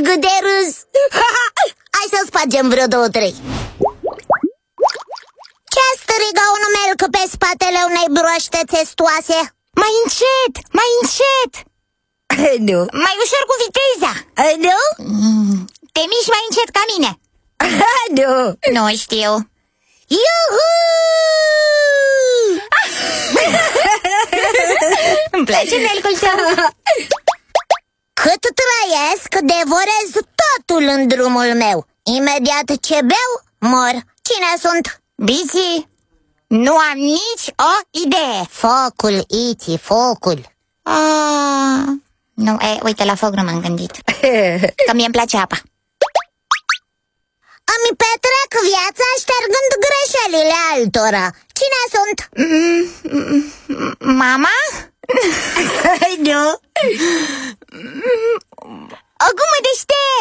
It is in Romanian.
cât de râs. Hai să spargem vreo 2-3. Ce striga un melc pe spatele unei broaște testoase? Mai încet, mai încet. Nu. Mai ușor cu viteza. Nu? Te miști mai încet ca mine. Nu. Nu știu. Iuhu! Îmi place melcul tău. Cât trăiesc, devorez totul în drumul meu. Imediat ce beau, mor. Cine sunt? Bici, nu am nici o idee. Focul, Iti, focul. Nu, uite, la foc nu m-am gândit. Că mie îmi place apa. Îmi petrec viața ștergând greșelile altora. Cine sunt? Mama? Nu. O gumă deștept.